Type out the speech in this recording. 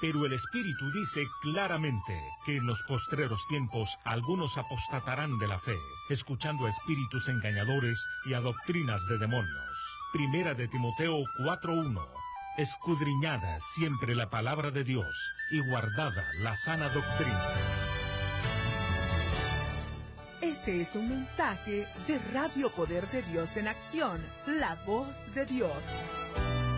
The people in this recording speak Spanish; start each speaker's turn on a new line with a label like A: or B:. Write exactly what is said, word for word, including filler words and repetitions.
A: Pero el Espíritu dice claramente que en los postreros tiempos algunos apostatarán de la fe, escuchando a espíritus engañadores y a doctrinas de demonios. Primera de Timoteo cuatro uno. Escudriñada siempre la palabra de Dios y guardada la sana doctrina.
B: Este es un mensaje de Radio Poder de Dios en Acción, la voz de Dios.